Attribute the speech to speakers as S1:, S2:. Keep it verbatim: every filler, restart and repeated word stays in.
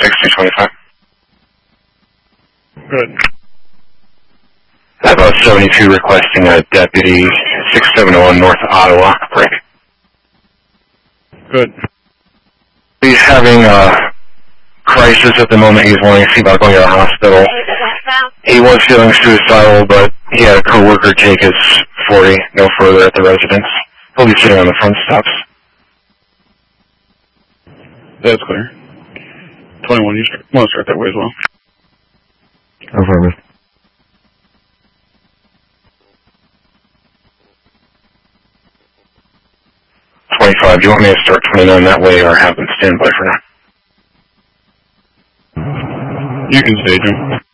S1: six two twenty-five.
S2: Good.
S1: I have a seventy-two requesting a deputy six seven one North Ottawa break.
S2: Good.
S1: He's having a crisis at the moment. He's wanting to see about going to the hospital. He was feeling suicidal, but he had a coworker take his forty no further at the residence. He'll be sitting on the front steps.
S2: That's clear. twenty-one, you start, want to start that way as well.
S1: Affirmative. twenty-five, do you want me to start twenty-nine that way or have them stand by for now?
S2: You can stage him.